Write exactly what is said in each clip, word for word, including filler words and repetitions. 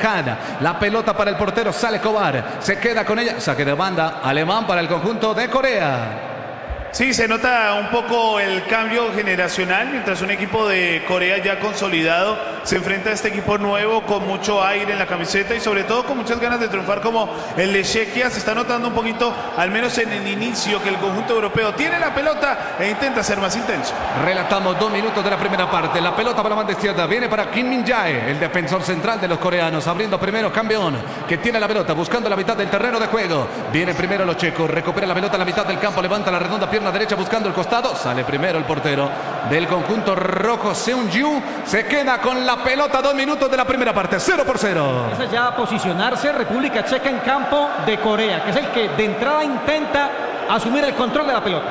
Rajada. La pelota para el portero, sale Kovar. Se queda con ella. Saque de banda alemán para el conjunto de Corea. Sí, se nota un poco el cambio generacional, mientras un equipo de Corea ya consolidado se enfrenta a este equipo nuevo con mucho aire en la camiseta y sobre todo con muchas ganas de triunfar como el de Chequia. Se está notando un poquito, al menos en el inicio, que el conjunto europeo tiene la pelota e intenta ser más intenso. Relatamos dos minutos de la primera parte. La pelota para la banda izquierda viene para Kim Min-jae, el defensor central de los coreanos, abriendo primero Campeón, que tiene la pelota, buscando la mitad del terreno de juego. Viene primero los checos, recupera la pelota en la mitad del campo, levanta la redonda pierna derecha buscando el costado, sale primero el portero del conjunto rojo, Seung-ju, se queda con la pelota, dos minutos de la primera parte, cero por cero. Esa es ya posicionarse República Checa en campo de Corea, que es el que de entrada intenta asumir el control de la pelota.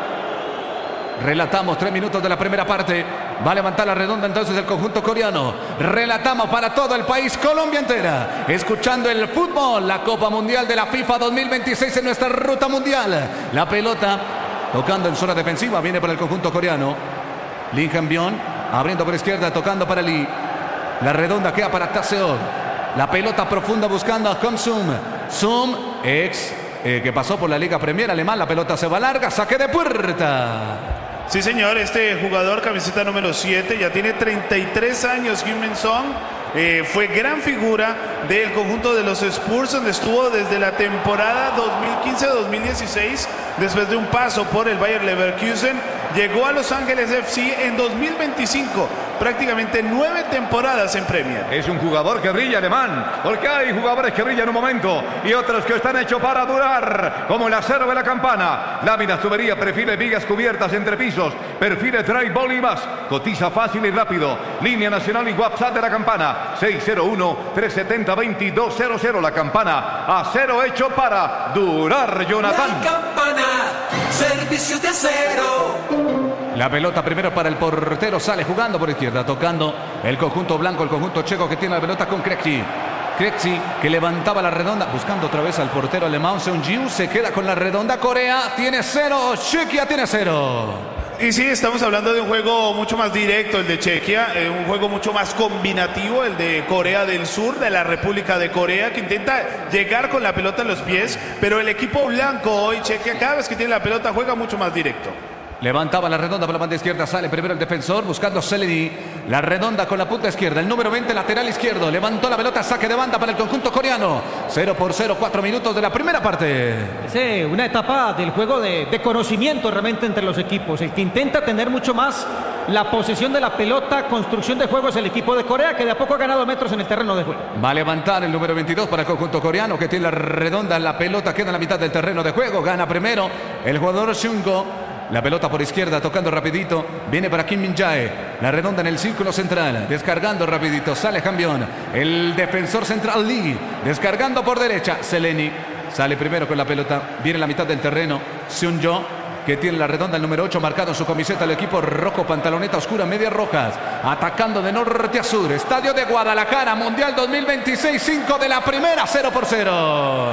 Relatamos tres minutos de la primera parte. Va a levantar la redonda entonces el conjunto coreano. Relatamos para todo el país, Colombia entera, escuchando el fútbol, la Copa Mundial de la FIFA dos mil veintiséis en nuestra ruta mundial. La pelota tocando en zona defensiva, viene para el conjunto coreano. Lee Han-byun abriendo por izquierda, tocando para Lee. La redonda queda para Taseok. La pelota profunda buscando a Kom Sum. Sum, ex eh, que pasó por la Liga Premier alemán. La pelota se va larga, saque de puerta. Sí, señor, este jugador, camiseta número siete, ya tiene treinta y tres años, Kim Min-sung. Eh, fue gran figura del conjunto de los Spurs, donde estuvo desde la temporada dos mil quince dos mil dieciséis, después de un paso por el Bayer Leverkusen. Llegó a Los Ángeles F C en dos mil veinticinco, prácticamente nueve temporadas en Premier. Es un jugador que brilla, alemán, porque hay jugadores que brillan un momento y otros que están hechos para durar, como el acero de la campana. Láminas, tubería, perfiles, vigas cubiertas entre pisos, perfiles, drywall y más. Cotiza fácil y rápido. Línea nacional y WhatsApp de la campana, seis cero uno, tres siete cero, dos dos cero cero. La campana, acero hecho para durar, Jonathan. La campana, servicio de acero. La pelota primero para el portero, sale jugando por izquierda, tocando el conjunto blanco, el conjunto checo que tiene la pelota con Krekci. Krekci que levantaba la redonda, buscando otra vez al portero alemán Seung-ju, se queda con la redonda. Corea tiene cero, Chequia tiene cero. Y sí, estamos hablando de un juego mucho más directo, el de Chequia, eh, un juego mucho más combinativo, el de Corea del Sur, de la República de Corea, que intenta llegar con la pelota en los pies, pero el equipo blanco hoy, Chequia, cada vez que tiene la pelota juega mucho más directo. Levantaba la redonda por la banda izquierda, sale primero el defensor buscando Seleni. La redonda con la punta izquierda, el número veinte, lateral izquierdo. Levantó la pelota, saque de banda para el conjunto coreano. cero por cero, cuatro minutos de la primera parte. Es una etapa del juego de, de conocimiento realmente entre los equipos. El que intenta tener mucho más la posesión de la pelota, construcción de juego, es el equipo de Corea, que de a poco ha ganado metros en el terreno de juego. Va a levantar el número veintidós para el conjunto coreano, que tiene la redonda, la pelota queda en la mitad del terreno de juego. Gana primero el jugador Seung-go. La pelota por izquierda, tocando rapidito. Viene para Kim Min-jae. La redonda en el círculo central. Descargando rapidito. Sale Han-byun. El defensor central Lee. Descargando por derecha. Seleni. Sale primero con la pelota. Viene la mitad del terreno. Seung-jo, que tiene la redonda, el número ocho, marcado en su camiseta. El equipo rojo, pantaloneta oscura, medias rojas. Atacando de norte a sur. Estadio de Guadalajara. Mundial dos mil veintiséis. cinco de la primera. cero por cero.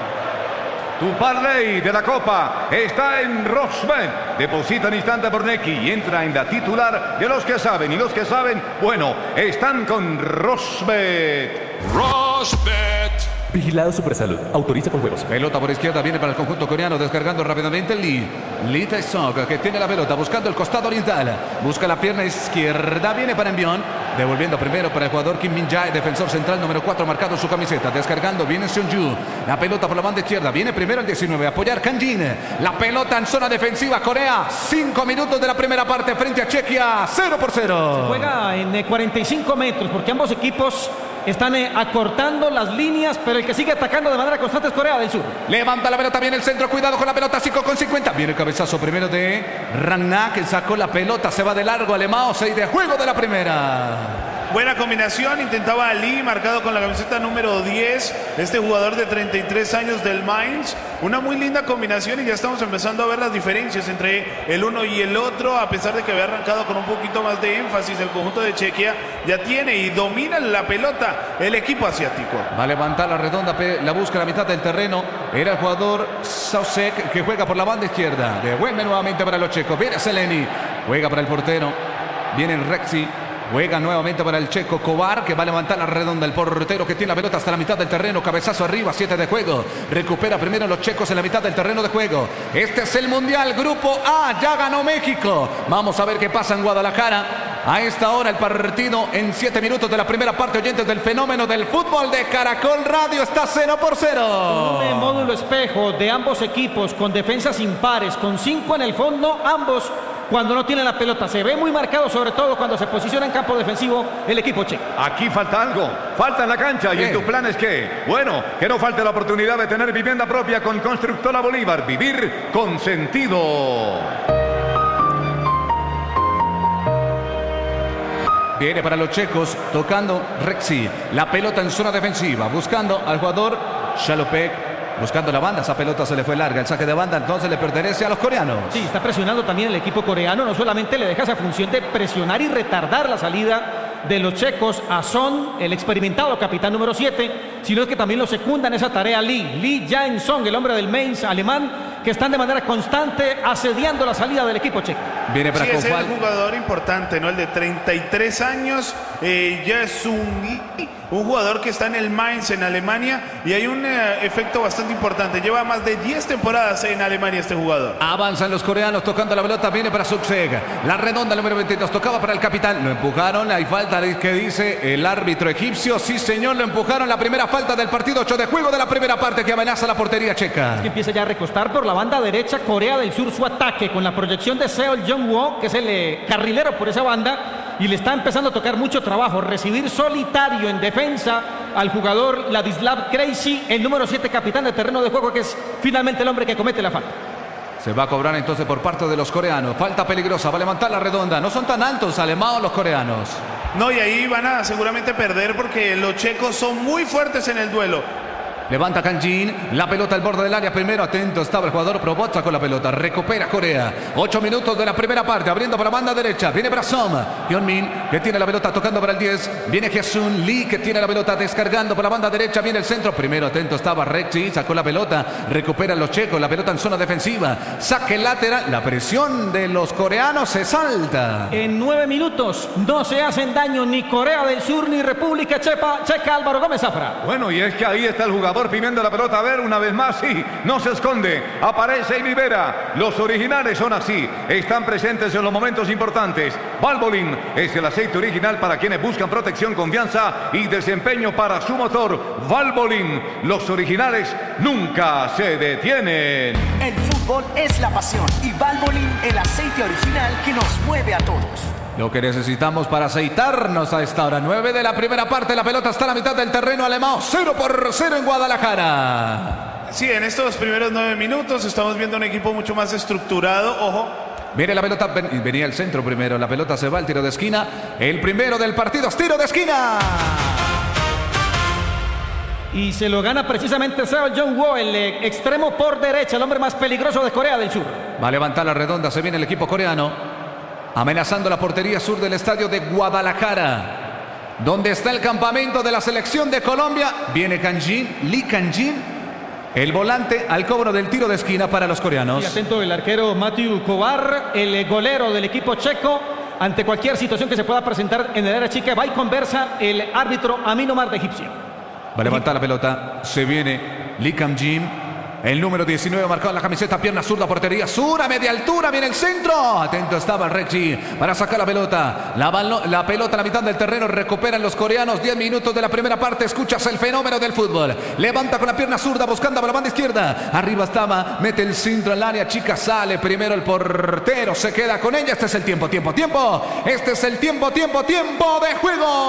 Tu parlay de la Copa está en Rosbet. Deposita en instante por Nequi y entra en la titular de los que saben. Y los que saben, bueno, están con Rosbet. Rosbet. Vigilado Supersalud. Autoriza con juegos. Pelota por izquierda, viene para el conjunto coreano, descargando rápidamente Lee. Lee Tae-seok, que tiene la pelota, buscando el costado oriental. Busca la pierna izquierda, viene para Han-byun. Devolviendo primero para el jugador Kim Min-jae, defensor central número cuatro, marcado en su camiseta. Descargando, viene Seung-ju. La pelota por la banda izquierda, viene primero el diecinueve, apoyar Kang-jin. La pelota en zona defensiva, Corea. cinco minutos de la primera parte frente a Chequia, cero por cero. Se juega en eh, cuarenta y cinco metros, porque ambos equipos están eh, acortando las líneas, pero el que sigue atacando de manera constante es Corea del Sur. Levanta la pelota, viene el centro, cuidado con la pelota, cinco con cincuenta. Viene el cabezazo primero de Rangna, que sacó la pelota, se va de largo Alemão, seis de juego de la primera. Buena combinación, intentaba Ali, marcado con la camiseta número diez, este jugador de treinta y tres años del Mainz. Una muy linda combinación y ya estamos empezando a ver las diferencias entre el uno y el otro, a pesar de que había arrancado con un poquito más de énfasis el conjunto de Chequia. Ya tiene y domina la pelota el equipo asiático. Va a levantar la redonda, la busca a la mitad del terreno. Era el jugador Sausek, que juega por la banda izquierda. Devuelve nuevamente para los checos. Viene Seleni, juega para el portero. Viene Rexy. Juega nuevamente para el checo Kovar, que va a levantar la redonda. El portero que tiene la pelota hasta la mitad del terreno. Cabezazo arriba, siete de juego. Recupera primero los checos en la mitad del terreno de juego. Este es el Mundial Grupo A. Ya ganó México. Vamos a ver qué pasa en Guadalajara. A esta hora el partido en siete minutos de la primera parte. Oyentes del fenómeno del fútbol de Caracol Radio, está cero por cero. Un módulo espejo de ambos equipos con defensas impares, con cinco en el fondo, ambos cuando no tienen la pelota. Se ve muy marcado, sobre todo cuando se posiciona en campo defensivo el equipo checo. Aquí falta algo, falta en la cancha. ¿Y ¿Qué? en tu plan es qué? Bueno, que no falte la oportunidad de tener vivienda propia con Constructora Bolívar. Vivir con sentido. Viene para los checos, tocando Rexy. La pelota en zona defensiva, buscando al jugador Shalopek. Buscando la banda, esa pelota se le fue larga. El saque de banda entonces le pertenece a los coreanos. Sí, está presionando también el equipo coreano. No solamente le deja esa función de presionar y retardar la salida de los checos a Son, el experimentado capitán número siete, sino que también lo secunda en esa tarea Lee. Lee Jae-sung, el hombre del Mainz alemán, que están de manera constante asediando la salida del equipo checo. Viene para Sí, ese es Kofal. el jugador importante, ¿no? El de treinta y tres años, eh, Jae-sung Lee, un jugador que está en el Mainz en Alemania, y hay un eh, efecto bastante importante. Lleva más de diez temporadas en Alemania este jugador. Avanzan los coreanos tocando la pelota. Viene para Sukseg. La redonda número veintidós. Tocaba para el capitán. Lo empujaron. Hay falta que dice el árbitro egipcio. Sí, señor, lo empujaron. La primera falta del partido. ocho de juego de la primera parte que amenaza la portería checa. Es que empieza ya a recostar por la banda derecha Corea del Sur su ataque con la proyección de Seo Jong-woo, que es el eh, carrilero por esa banda, y le está empezando a tocar mucho trabajo. Recibir solitario en defensa al jugador Ladislav Crazy, el número siete capitán de terreno de juego, que es finalmente el hombre que comete la falta. Se va a cobrar entonces por parte de los coreanos. Falta peligrosa. Va a levantar la redonda. No son tan altos, alemados los coreanos. No, y ahí van a seguramente perder porque los checos son muy fuertes en el duelo. Levanta Kanjin, la pelota al borde del área. Primero atento estaba el jugador Probotza con la pelota. Recupera Corea. Ocho minutos de la primera parte. Abriendo para banda derecha. Viene para Som. Hyun-min, que tiene la pelota tocando para el diez. Viene Hyesun Lee, que tiene la pelota descargando para banda derecha. Viene el centro. Primero atento estaba Rexy. Sacó la pelota. Recuperan los checos. La pelota en zona defensiva. Saque lateral. La presión de los coreanos se salta. En nueve minutos no se hacen daño ni Corea del Sur ni República Chepa, Checa. Álvaro Gómez Zafra. Bueno, y es que ahí está el jugador pimiendo la pelota. A ver, una vez más, sí, no se esconde, aparece y libera. Los originales son así, están presentes en los momentos importantes. Valvoline es el aceite original para quienes buscan protección, confianza y desempeño para su motor. Valvoline, los originales nunca se detienen. El fútbol es la pasión y Valvoline, el aceite original que nos mueve a todos. Lo que necesitamos para aceitarnos a esta hora. nueve de la primera parte. La pelota está a la mitad del terreno alemán. cero por cero en Guadalajara. Sí, en estos primeros nueve minutos estamos viendo un equipo mucho más estructurado. Ojo. Viene la pelota. Venía el centro primero. La pelota se va al tiro de esquina. El primero del partido es tiro de esquina. Y se lo gana precisamente Seo Jong-woo, el eh, extremo por derecha, el hombre más peligroso de Corea del Sur. Va a levantar la redonda. Se viene el equipo coreano. Amenazando la portería sur del estadio de Guadalajara, donde está el campamento de la selección de Colombia. Viene Kanjin, Lee Kanjin, el volante al cobro del tiro de esquina para los coreanos. Y atento el arquero Matthew Kovar, el golero del equipo checo. Ante cualquier situación que se pueda presentar en el área chica, va y conversa el árbitro Amin Omar de Egipcio. Va a levantar la pelota. Se viene Lee Kanjin. El número diecinueve marcado en la camiseta, pierna zurda, portería sur a media altura, viene el centro. Atento estaba el Rexy para sacar la pelota. La, la pelota a la mitad del terreno, recuperan los coreanos. diez minutos de la primera parte, escuchas el fenómeno del fútbol. Levanta con la pierna zurda, buscando a la banda izquierda. Arriba estaba, mete el centro al área chica, sale primero el portero, se queda con ella. Este es el tiempo, tiempo, tiempo. Este es el tiempo, tiempo, tiempo de juego.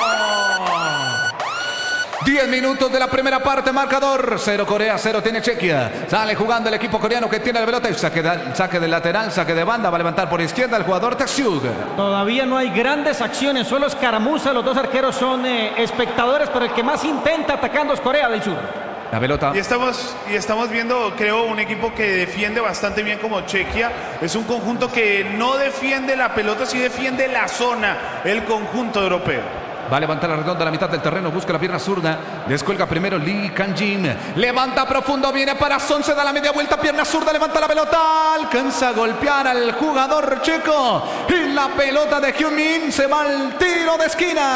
diez minutos de la primera parte, marcador cero Corea, cero tiene Chequia. Sale jugando el equipo coreano que tiene la pelota y saque de, saque de lateral, saque de banda. Va a levantar por izquierda el jugador Taxiug. Todavía no hay grandes acciones, solo escaramuza. Los dos arqueros son eh, espectadores, pero el que más intenta atacando es Corea del Sur. La pelota. Y estamos, y estamos viendo, creo, un equipo que defiende bastante bien como Chequia. Es un conjunto que no defiende la pelota, sí defiende la zona, el conjunto europeo. Va a levantar la redonda a la mitad del terreno. Busca la pierna zurda. Descuelga primero Lee Kang-jin. Levanta profundo. Viene para Son. Se da la media vuelta. Pierna zurda. Levanta la pelota. Alcanza a golpear al jugador checo. Y la pelota de Hyun-min se va al tiro de esquina.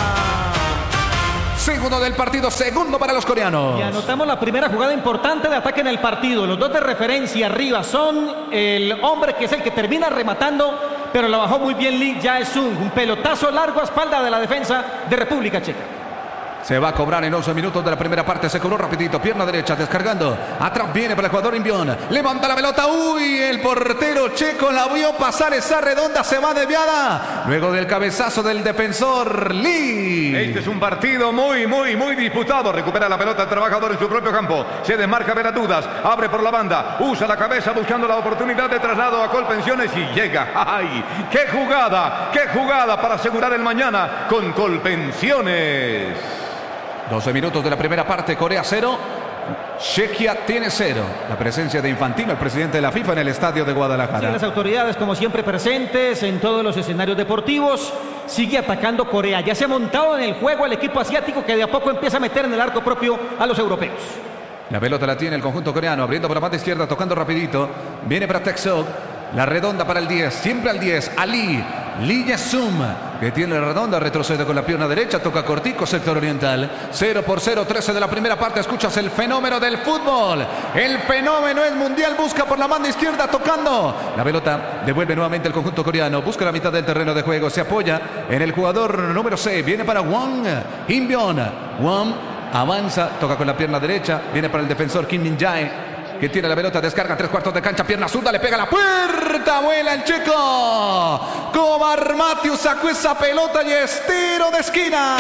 Segundo del partido, segundo para los coreanos. Y anotamos la primera jugada importante de ataque en el partido. Los dos de referencia arriba son el hombre que es el que termina rematando, pero la bajó muy bien Lee Jae-sung. Un pelotazo largo a espalda de la defensa de República Checa. Se va a cobrar en once minutos de la primera parte. Se cobró rapidito. Pierna derecha descargando. Atrás viene para el jugador Inbion. Levanta la pelota. Uy, el portero checo la vio pasar esa redonda. Se va desviada. Luego del cabezazo del defensor Lee. Este es un partido muy, muy, muy disputado. Recupera la pelota el trabajador en su propio campo. Se desmarca Beratudas. Abre por la banda. Usa la cabeza buscando la oportunidad de traslado a Colpensiones y llega. ¡Ay! ¡Qué jugada! ¡Qué jugada para asegurar el mañana con Colpensiones! doce minutos de la primera parte, Corea cero, Chequia tiene cero. La presencia de Infantino, el presidente de la FIFA, en el estadio de Guadalajara. Sí, las autoridades, como siempre, presentes en todos los escenarios deportivos. Sigue atacando Corea. Ya se ha montado en el juego el equipo asiático que de a poco empieza a meter en el arco propio a los europeos. La pelota la tiene el conjunto coreano, abriendo por la parte izquierda, tocando rapidito. Viene para Taek-seok. La redonda para el diez, siempre al diez. Ali, Lee Jae-sung, que tiene la redonda, retrocede con la pierna derecha, toca cortico, sector oriental. cero por cero, trece de la primera parte. Escuchas el fenómeno del fútbol. El fenómeno es mundial. Busca por la banda izquierda, tocando. La pelota devuelve nuevamente el conjunto coreano. Busca la mitad del terreno de juego. Se apoya en el jugador número seis. Viene para Wang Inbion. Wang avanza, toca con la pierna derecha. Viene para el defensor Kim Min-jae, que tiene la pelota, descarga tres cuartos de cancha, pierna zurda, le pega a la puerta, vuela el checo. Kovar Matthews sacó esa pelota y es tiro de esquina.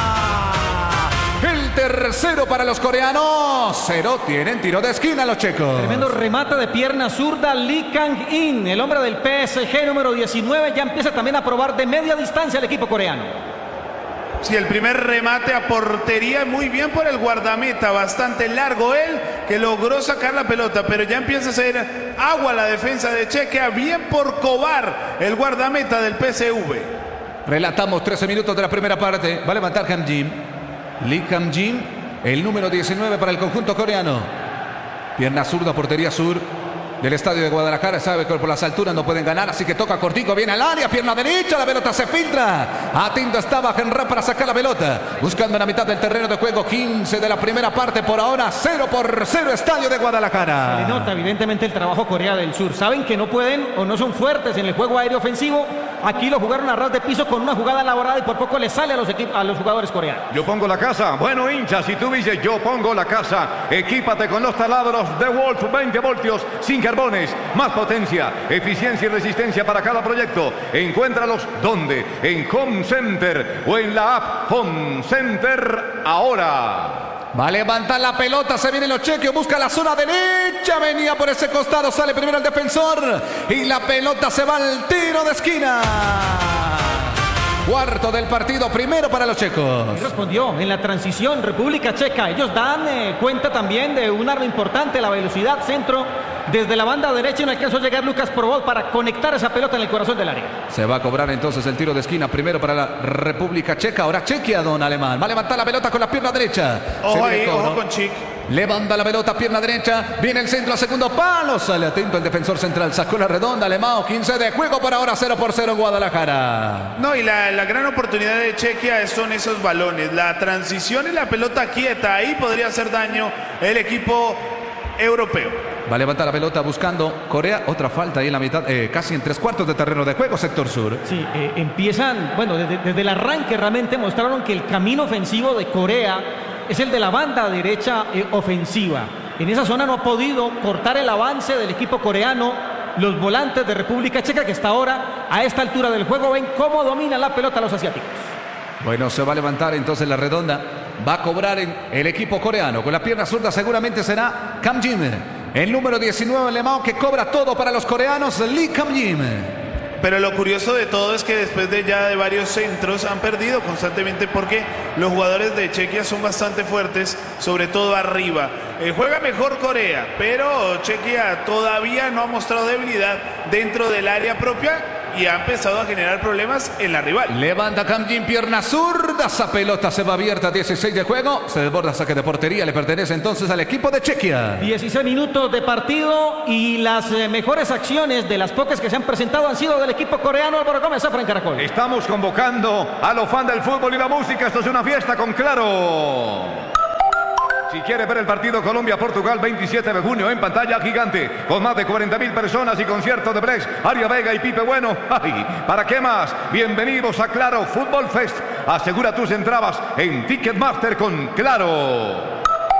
El tercero para los coreanos. Cero tienen tiro de esquina los checos. Tremendo remate de pierna zurda Lee Kang-in, el hombre del P S G número diecinueve, ya empieza también a probar de media distancia el equipo coreano. Sí, el primer remate a portería, muy bien por el guardameta, bastante largo él, que logró sacar la pelota, pero ya empieza a hacer agua la defensa de Chequia, bien por Kovar, el guardameta del P S V. Relatamos trece minutos de la primera parte. Va a levantar Kang-jin. Lee Kang-jin, el número diecinueve para el conjunto coreano. Pierna zurda, portería sur del estadio de Guadalajara. Sabe que por las alturas no pueden ganar, así que toca cortico, viene al área, pierna derecha, la pelota se filtra. Atento estaba Genra para sacar la pelota, buscando en la mitad del terreno de juego. Quince de la primera parte, por ahora cero por cero, estadio de Guadalajara. Se le nota evidentemente el trabajo Corea del Sur. Saben que no pueden o no son fuertes en el juego aéreo ofensivo. Aquí lo jugaron a ras de piso con una jugada elaborada y por poco le sale a los, a los jugadores coreanos. Yo pongo la casa. Bueno, hincha, si tú dices yo pongo la casa, equípate con los taladros de Wolf, veinte voltios, sin carbones, más potencia, eficiencia y resistencia para cada proyecto. Encuéntralos ¿dónde? En Home Center o en la app Home Center ahora. Va a levantar la pelota, se vienen los chequios, busca la zona derecha, venía por ese costado, sale primero el defensor y la pelota se va al tiro de esquina. Cuarto del partido, primero para los checos. Respondió en la transición República Checa. Ellos dan eh, cuenta también de un arma importante, la velocidad, centro. Desde la banda derecha no alcanzó a llegar Lucas Probot para conectar esa pelota en el corazón del área. Se va a cobrar entonces el tiro de esquina, primero para la República Checa. Ahora Chequia, don Alemán. Va a levantar la pelota con la pierna derecha. Ojo ahí, ojo con Chic. Levanta la pelota, pierna derecha. Viene el centro a segundo palo. Sale atento el defensor central. Sacó la redonda, Alemán. quince de juego por ahora, cero por cero Guadalajara. No, y la, la gran oportunidad de Chequia son esos balones. La transición y la pelota quieta. Ahí podría hacer daño el equipo europeo. Va a levantar la pelota buscando Corea. Otra falta ahí en la mitad, eh, casi en tres cuartos de terreno de juego, sector sur. Sí, eh, empiezan, bueno, desde, desde el arranque realmente mostraron que el camino ofensivo de Corea es el de la banda derecha eh, ofensiva. En esa zona no ha podido cortar el avance del equipo coreano. Los volantes de República Checa, que hasta ahora, a esta altura del juego, ven cómo dominan la pelota los asiáticos. Bueno, se va a levantar entonces la redonda. Va a cobrar en el equipo coreano. Con la pierna zurda seguramente será Kang-jin. El número diecinueve alemán que cobra todo para los coreanos, Lee Kang-jin. Pero lo curioso de todo es que después de ya de varios centros han perdido constantemente porque los jugadores de Chequia son bastante fuertes, sobre todo arriba. Eh, juega mejor Corea, pero Chequia todavía no ha mostrado debilidad dentro del área propia y ha empezado a generar problemas en la rival. Levanta Kam Jin, pierna zurda, esa pelota se va abierta, dieciséis de juego, se desborda, saque de portería, le pertenece entonces al equipo de Chequia. dieciséis minutos de partido y las eh, mejores acciones de las pocas que se han presentado han sido del equipo coreano. Álvaro Gómez, Afran Caracol. Estamos convocando a los fans del fútbol y la música. Esto es una fiesta con Claro. Si quiere ver el partido Colombia-Portugal, veintisiete de junio en pantalla gigante, con más de cuarenta mil personas y concierto de Brex, Aria Vega y Pipe Bueno. ¡Ay! ¿Para qué más? Bienvenidos a Claro Fútbol Fest. Asegura tus entradas en Ticketmaster con Claro.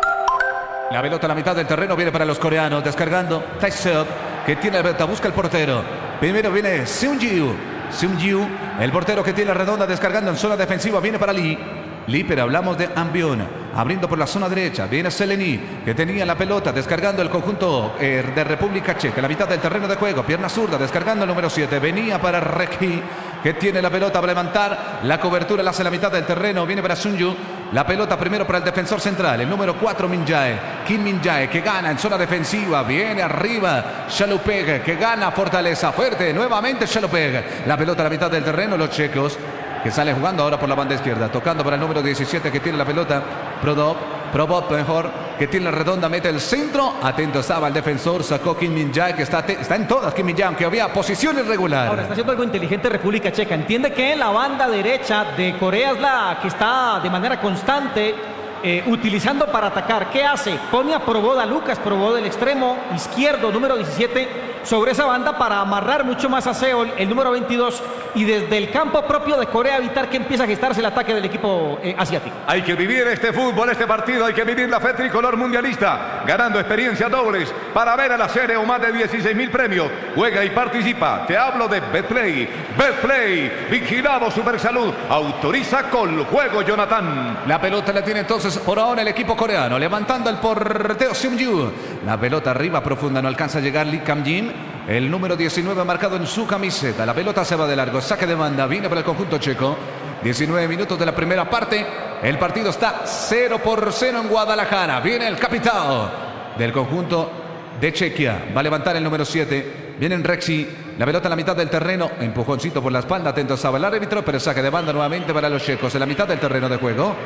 La pelota a la mitad del terreno viene para los coreanos, descargando Tae-seok, que tiene la pelota, busca el portero. Primero viene Seung-Jiu. Seung-Jiu, el portero que tiene la redonda, descargando en zona defensiva, viene para Lee. Lee, pero hablamos de Ambion, abriendo por la zona derecha, viene Seleni, que tenía la pelota, descargando el conjunto eh, de República Checa, la mitad del terreno de juego, pierna zurda, descargando el número siete, venía para Reki, que tiene la pelota para levantar, la cobertura la hace la mitad del terreno, viene para Sunju, la pelota primero para el defensor central, el número cuatro, Min Jae, Kim Min Jae, que gana en zona defensiva, viene arriba, Chalupeg, que gana fortaleza, fuerte, nuevamente Chalupeg, la pelota a la mitad del terreno, los checos, que sale jugando ahora por la banda izquierda, tocando para el número diecisiete que tiene la pelota, Prodop, Probot mejor, que tiene la redonda, mete el centro, atento estaba el defensor, sacó Kim Min Jae, que está, está en todas Kim Min Jae, aunque había posición irregular. Ahora está haciendo algo inteligente República Checa, entiende que la banda derecha de Corea es la que está de manera constante eh, utilizando para atacar. ¿Qué hace? Pone a Probot, a Lucas Probot del extremo izquierdo, número diecisiete, sobre esa banda para amarrar mucho más a Seol, el número veintidós, y desde el campo propio de Corea evitar que empiece a gestarse el ataque del equipo eh, asiático. Hay que vivir este fútbol, este partido, hay que vivir la fe tricolor mundialista, ganando experiencias dobles para ver a la serie o más de dieciséis mil premios. Juega y participa. Te hablo de Betplay. Betplay, vigilado Supersalud, autoriza con juego, Jonathan. La pelota la tiene entonces por ahora el equipo coreano, levantando el portero Seung-Ju. La pelota arriba profunda, no alcanza a llegar Lee Kam-jin. El número diecinueve marcado en su camiseta. La pelota se va de largo. Saque de banda. Viene para el conjunto checo. diecinueve minutos de la primera parte. El partido está cero por cero en Guadalajara. Viene el capitán del conjunto de Chequia. Va a levantar el número siete. Viene en Rexy. La pelota en la mitad del terreno. Empujoncito por la espalda. Atento estaba el árbitro. Pero saque de banda nuevamente para los checos. En la mitad del terreno de juego.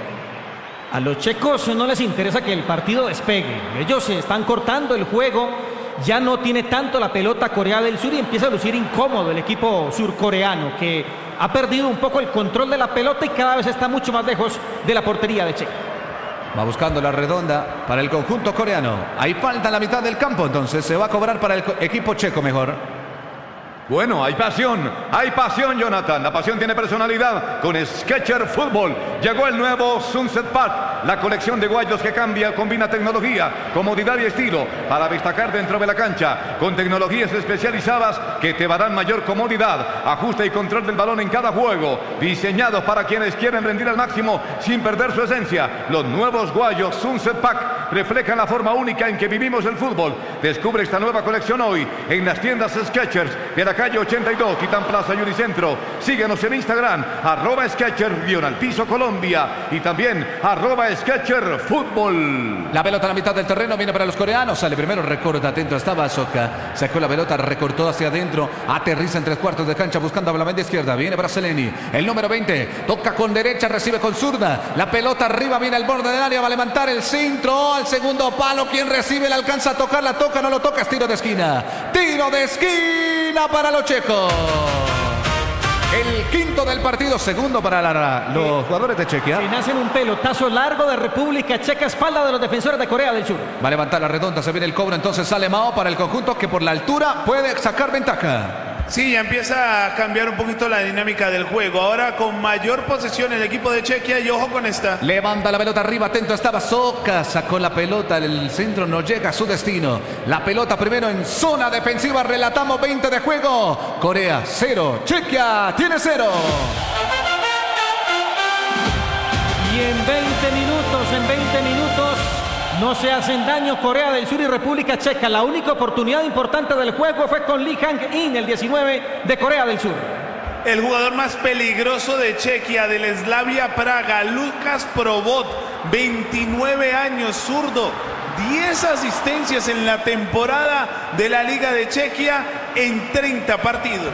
A los checos no les interesa que el partido despegue. Ellos se están cortando el juego. Ya no tiene tanto la pelota Corea del Sur y empieza a lucir incómodo el equipo surcoreano, que ha perdido un poco el control de la pelota y cada vez está mucho más lejos de la portería de Checa. Va buscando la redonda para el conjunto coreano. Hay falta en la mitad del campo, entonces se va a cobrar para el equipo checo mejor. Bueno, hay pasión, hay pasión, Jonathan. La pasión tiene personalidad con Skechers Fútbol. Llegó el nuevo Sunset Pack, la colección de guayos que cambia, combina tecnología, comodidad y estilo para destacar dentro de la cancha, con tecnologías especializadas que te darán mayor comodidad, ajuste y control del balón en cada juego, diseñados para quienes quieren rendir al máximo sin perder su esencia. Los nuevos guayos Sunset Pack reflejan la forma única en que vivimos el fútbol. Descubre esta nueva colección hoy en las tiendas Skechers de la calle ochenta y dos, Titán Plaza y Unicentro. Síguenos en Instagram, arroba Skechers guión al piso Colombia, y también arroba Skechers Fútbol. La pelota a la mitad del terreno viene para los coreanos. Sale primero, recorta, atento estaba Soka. Sacó la pelota, recortó hacia adentro. Aterriza en tres cuartos de cancha buscando a la banda izquierda. Viene para Seleni. El número veinte. Toca con derecha, recibe con zurda. La pelota arriba, viene al borde del área. Va a levantar el centro al segundo palo. Quien recibe, la alcanza a tocar, la toca, no lo toca. Es tiro de esquina. Tiro de esquina para los checos. El quinto del partido, segundo para la, los jugadores de Chequia. Y hacen un pelotazo largo de República Checa, espalda de los defensores de Corea del Sur. Va a levantar la redonda, se viene el cobro, entonces sale Mao para el conjunto que por la altura puede sacar ventaja. Sí, ya empieza a cambiar un poquito la dinámica del juego. Ahora con mayor posesión el equipo de Chequia, y ojo con esta. Levanta la pelota arriba, atento estaba Soka, sacó la pelota, el centro no llega a su destino. La pelota primero en zona defensiva, relatamos veinte de juego. Corea cero, Chequia tiene cero. Y en veinte minutos, en veinte minutos... no se hacen daño Corea del Sur y República Checa. La única oportunidad importante del juego fue con Lee Hang-in, el diecinueve de Corea del Sur. El jugador más peligroso de Chequia, del Slavia Praga, Lucas Probot, veintinueve años, zurdo, diez asistencias en la temporada de la Liga de Chequia en treinta partidos.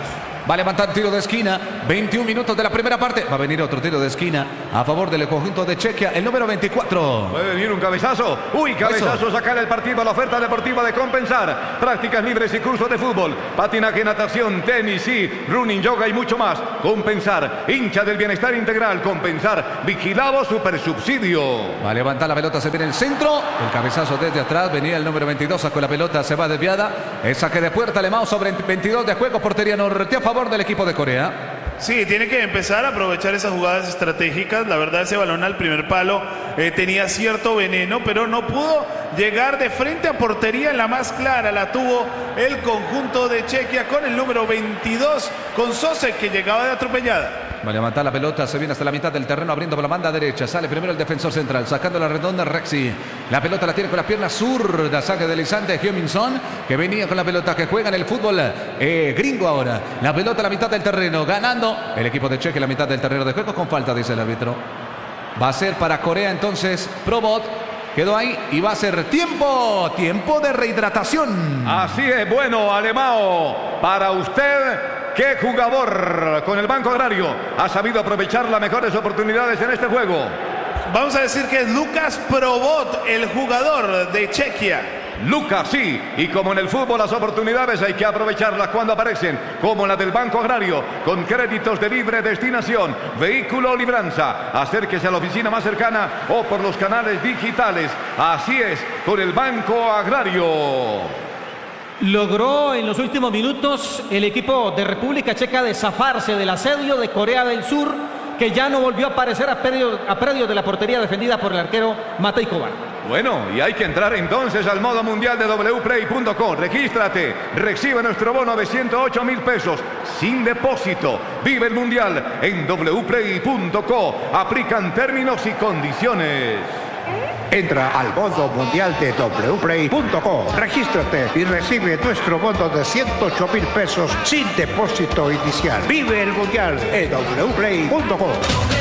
Va a levantar tiro de esquina. veintiún minutos de la primera parte. Va a venir otro tiro de esquina a favor del conjunto de Chequia. El número veinticuatro. Puede venir un cabezazo. Uy, cabezazo. Sacar el partido a la oferta deportiva de Compensar. Prácticas libres y cursos de fútbol. Patinaje, natación, tenis y running, yoga y mucho más. Compensar. Hincha del bienestar integral. Compensar. Vigilado super subsidio. Va a levantar la pelota. Se viene el centro. El cabezazo desde atrás. Venía el número veintidós. Sacó la pelota. Se va desviada. El saque de puerta. Alemão sobre veintidós de juego. Portería norte a favor del equipo de Corea. Sí, tiene que empezar a aprovechar esas jugadas estratégicas. La verdad, ese balón al primer palo eh, tenía cierto veneno, pero no pudo llegar de frente a portería en la más clara. La tuvo el conjunto de Chequia con el número veintidós, con Sosek, que llegaba de atropellada. Va a levantar la pelota, se viene hasta la mitad del terreno, abriendo por la banda derecha. Sale primero el defensor central, sacando la redonda Rexy. La pelota la tiene con la pierna zurda, saque deslizante de Heung-min-son, que venía con la pelota, que juega en el fútbol eh, gringo ahora. La pelota a la mitad del terreno, ganando el equipo de Chequia, la mitad del terreno de juego, con falta, dice el árbitro. Va a ser para Corea entonces, Probot. Quedó ahí y va a ser tiempo, tiempo de rehidratación. Así es, bueno, Alemão, para usted... ¿Qué jugador con el Banco Agrario ha sabido aprovechar las mejores oportunidades en este juego? Vamos a decir que es Lucas Probot, el jugador de Chequia. Lucas, sí, y como en el fútbol las oportunidades hay que aprovecharlas cuando aparecen, como la del Banco Agrario, con créditos de libre destinación, vehículo libranza. Acérquese a la oficina más cercana o por los canales digitales. Así es, con el Banco Agrario. Logró en los últimos minutos el equipo de República Checa de zafarse del asedio de Corea del Sur, que ya no volvió a aparecer a predio, a predio de la portería defendida por el arquero Matej Kovar. Bueno, y hay que entrar entonces al modo mundial de w play punto com. Regístrate, recibe nuestro bono de ciento ocho mil pesos sin depósito. Vive el mundial en w play punto com. Aplican términos y condiciones. Entra al modo mundial de w play punto com, regístrate y recibe nuestro bono de ciento ocho mil pesos sin depósito inicial. Vive el mundial en w play punto com.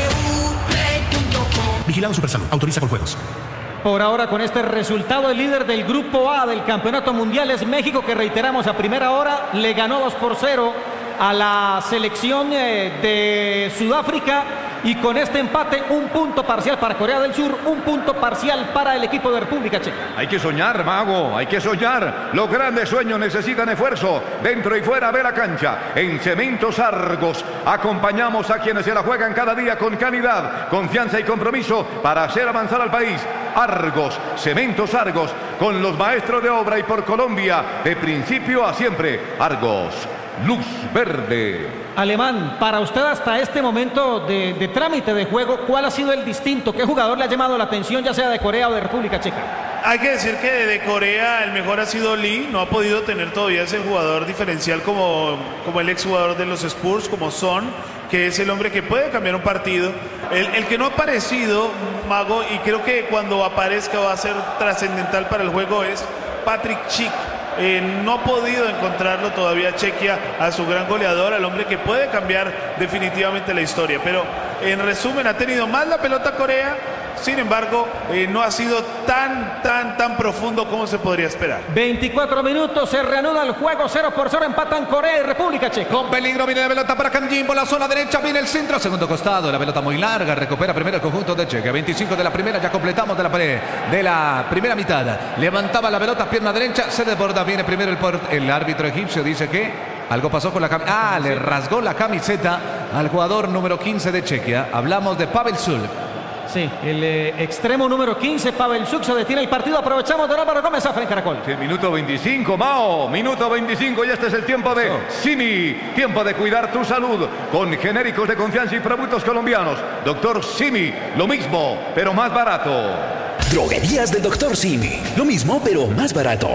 Vigilado Supersalud, autoriza con juegos. Por ahora, con este resultado, el líder del Grupo A del Campeonato Mundial es México, que reiteramos a primera hora le ganó dos por cero a la selección eh, de Sudáfrica, y con este empate un punto parcial para Corea del Sur, un punto parcial para el equipo de República Checa. Hay que soñar, mago, hay que soñar. Los grandes sueños necesitan esfuerzo, dentro y fuera de la cancha. En Cementos Argos acompañamos a quienes se la juegan cada día con calidad, confianza y compromiso para hacer avanzar al país. Argos, Cementos Argos, con los maestros de obra y por Colombia, de principio a siempre. Argos, luz verde. Alemán, para usted hasta este momento de, de trámite de juego, ¿cuál ha sido el distinto? ¿Qué jugador le ha llamado la atención, ya sea de Corea o de República Checa? Hay que decir que de Corea el mejor ha sido Lee. No ha podido tener todavía ese jugador diferencial como, como el exjugador de los Spurs, como Son, que es el hombre que puede cambiar un partido. El, el que no ha aparecido, Mago, y creo que cuando aparezca va a ser trascendental para el juego, es Patrick Schick. Eh, no ha podido encontrarlo todavía Chequia a su gran goleador, al hombre que puede cambiar definitivamente la historia. Pero en resumen, ha tenido más la pelota Corea. Sin embargo, eh, no ha sido tan, tan, tan profundo como se podría esperar. veinticuatro minutos, se reanuda el juego, cero por cero, empatan Corea y República Checa. Con peligro viene la pelota para Kang Jin por la zona derecha, viene el centro, segundo costado, la pelota muy larga, recupera primero el conjunto de Chequia. veinticinco de la primera, ya completamos de la, de la primera mitad. Levantaba la pelota, pierna derecha, se desborda, viene primero el, port, el árbitro egipcio, dice que algo pasó con la camiseta. Ah, le rasgó la camiseta al jugador número quince de Chequia. Hablamos de Pavel Sulk. Sí, el eh, extremo número quince, Pavel Sulk, se detiene el partido. Aprovechamos de Álvaro Gómez, Afren Caracol. Sí, minuto veinticinco, Mao. Minuto veinticinco y este es el tiempo de oh. Simi. Tiempo de cuidar tu salud con genéricos de confianza y productos colombianos. Doctor Simi, lo mismo, pero más barato. Droguerías del Doctor Simi. Lo mismo, pero más barato.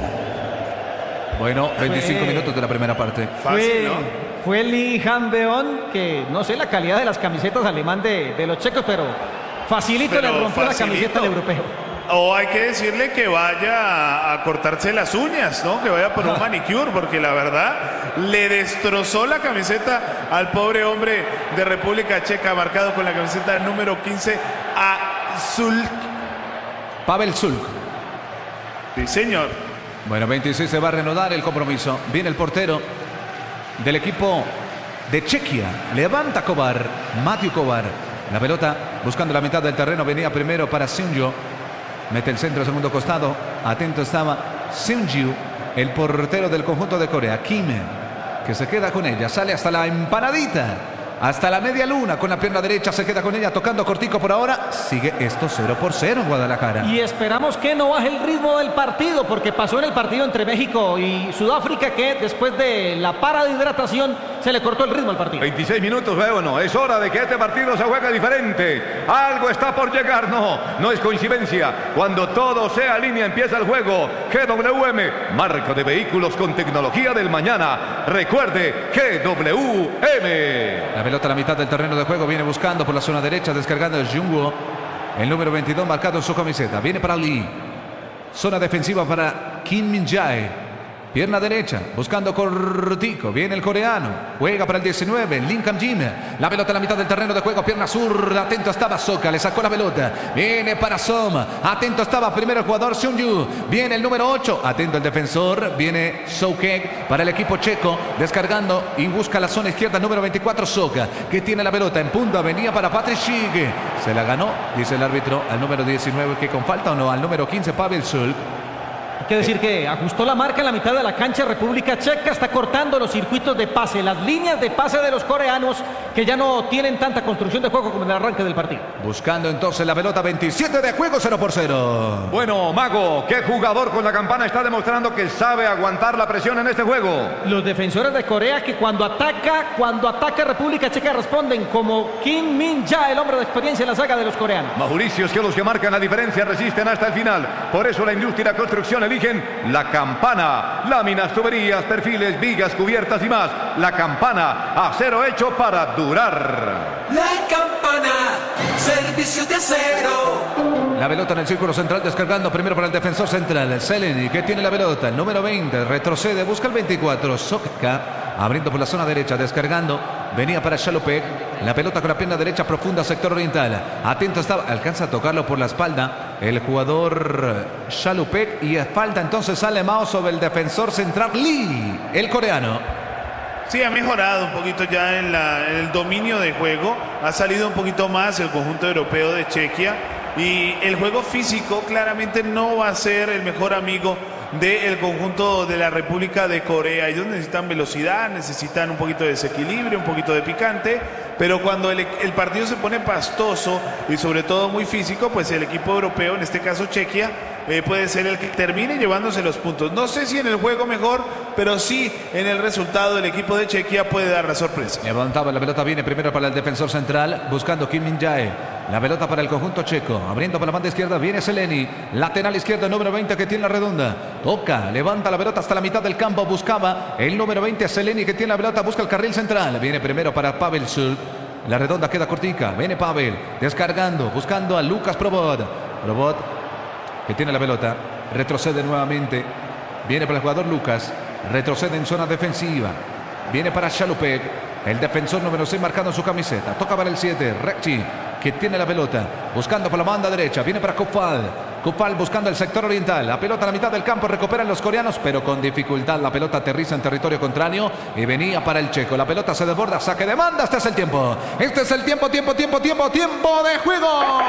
Bueno, veinticinco fue, minutos de la primera parte. Fue, Fácil, ¿no? Fue Lee Han-beon, que no sé la calidad de las camisetas alemán de, de los checos, pero facilito pero le rompió facilito. la camiseta al europeo. O hay que decirle que vaya a cortarse las uñas, ¿no? Que vaya por un manicure, porque la verdad le destrozó la camiseta al pobre hombre de República Checa, marcado con la camiseta número quince a Sulk. Pavel Sulk. Sí, señor. Bueno, veintiséis se va a reanudar el compromiso. Viene el portero del equipo de Chequia. Levanta Kovar, Matthew Kovar. La pelota buscando la mitad del terreno. Venía primero para Seungju. Mete el centro, segundo costado. Atento estaba Seungju, el portero del conjunto de Corea. Kim, que se queda con ella. Sale hasta la empanadita. Hasta la media luna con la pierna derecha, se queda con ella tocando cortico por ahora. Sigue esto cero por cero en Guadalajara. Y esperamos que no baje el ritmo del partido, porque pasó en el partido entre México y Sudáfrica que después de la para de hidratación se le cortó el ritmo al partido. veintiséis minutos, bueno, es hora de que este partido se juegue diferente. Algo está por llegar, no, no es coincidencia. Cuando todo se alinea empieza el juego. G W M, marca de vehículos con tecnología del mañana. Recuerde, G W M. La pelota a la mitad del terreno de juego, viene buscando por la zona derecha, descargando el Jungwoo, el número veintidós marcado en su camiseta. Viene para Lee, zona defensiva para Kim Min-jae, pierna derecha, buscando cortico, viene el coreano, juega para el diecinueve, Lim Kam-jin, la pelota a la mitad del terreno de juego, pierna zurda, atento estaba Soka, le sacó la pelota, viene para Som, atento estaba primero el jugador Seungju, viene el número ocho, atento el defensor, viene Soukek para el equipo checo, descargando y busca la zona izquierda, número veinticuatro Soka, que tiene la pelota en punta, venía para Patrick Schick, se la ganó, dice el árbitro, al número diecinueve, que con falta o no, al número quince Pavel Sulk. Hay que decir que ajustó la marca en la mitad de la cancha. República Checa está cortando los circuitos de pase, las líneas de pase de los coreanos, que ya no tienen tanta construcción de juego como en el arranque del partido. Buscando entonces la pelota, veintisiete de juego, cero por cero. Bueno, Mago, ¿qué jugador con la campana está demostrando que sabe aguantar la presión en este juego? Los defensores de Corea, que cuando ataca, cuando ataca República Checa responden, como Kim Min-jae, el hombre de experiencia en la saga de los coreanos. Mauricio, es que los que marcan la diferencia resisten hasta el final. Por eso la industria y la construcción eligen la campana. Láminas, tuberías, perfiles, vigas, cubiertas y más. La campana, acero hecho para durar. La campana, servicio de acero. La pelota en el círculo central, descargando primero para el defensor central, Seleni, que tiene la pelota, el número veinte, retrocede, busca el veinticuatro, Soka, abriendo por la zona derecha, descargando, venía para Shalupek, la pelota con la pierna derecha profunda, sector oriental, atento estaba, alcanza a tocarlo por la espalda, el jugador Shalupek, y falta entonces sale Mao sobre el defensor central, Lee, el coreano. Sí, ha mejorado un poquito ya en, la, en el dominio de juego, ha salido un poquito más el conjunto europeo de Chequia. Y el juego físico claramente no va a ser el mejor amigo del conjunto de la República de Corea. Ellos necesitan velocidad, necesitan un poquito de desequilibrio, un poquito de picante, pero cuando el, el partido se pone pastoso y sobre todo muy físico, pues el equipo europeo, en este caso Chequia, eh, puede ser el que termine llevándose los puntos. No sé si en el juego mejor, pero sí en el resultado del equipo de Chequia puede dar la sorpresa. Levantaba la pelota, viene primero para el defensor central, buscando Kim Min-jae. La pelota para el conjunto checo, abriendo para la banda izquierda, viene Seleni, lateral izquierda, número veinte, que tiene la redonda, toca, levanta la pelota hasta la mitad del campo, buscaba el número veinte, Seleni, que tiene la pelota, busca el carril central, viene primero para Pavel Sulk, la redonda queda cortica, viene Pavel, descargando, buscando a Lucas Probot, Probot, que tiene la pelota, retrocede nuevamente, viene para el jugador Lucas, retrocede en zona defensiva, viene para Shalupek, el defensor número seis marcado en su camiseta, toca para el siete, Rekchi, que tiene la pelota, buscando por la banda derecha, viene para Kufal, Kufal buscando el sector oriental, la pelota a la mitad del campo, recuperan los coreanos, pero con dificultad, la pelota aterriza en territorio contrario y venía para el checo, la pelota se desborda, saque de banda, este es el tiempo, este es el tiempo, tiempo, tiempo, tiempo, tiempo de juego.